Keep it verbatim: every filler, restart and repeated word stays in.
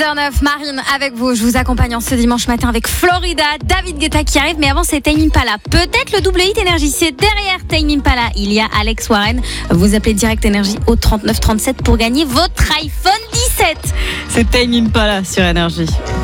heures neuf, Marine avec vous. Je vous accompagne en ce dimanche matin avec Florida, David Guetta qui arrive. Mais avant, c'est Tame Impala. Peut-être le double hit Énergie. C'est derrière Tame Impala. Il y a Alex Warren. Vous appelez Direct Énergie au trente-neuf trente-sept pour gagner votre iPhone dix-sept. C'est Tame Impala sur Énergie.